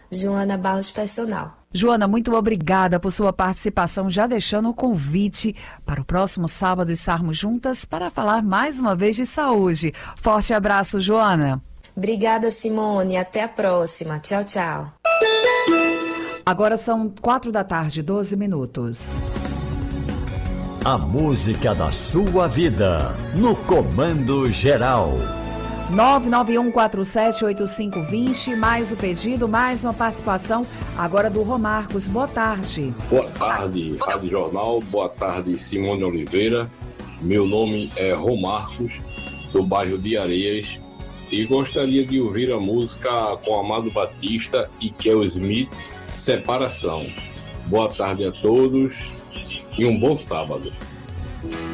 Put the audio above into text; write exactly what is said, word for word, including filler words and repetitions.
Joana Barros Personal. Joana, muito obrigada por sua participação, já deixando o convite para o próximo sábado estarmos juntas para falar mais uma vez de saúde. Forte abraço, Joana. Obrigada, Simone. Até a próxima. Tchau, tchau. Agora são quatro da tarde, doze minutos. A música da sua vida, no Comando Geral. nove nove um quatro sete oito cinco dois zero, mais o pedido, mais uma participação agora do Romarcos. Boa tarde. Boa tarde, Rádio Jornal. Boa tarde, Simone Oliveira. Meu nome é Romarcos, do bairro de Areias, e gostaria de ouvir a música com Amado Batista e Kel Smith, Separação. Boa tarde a todos e um bom sábado.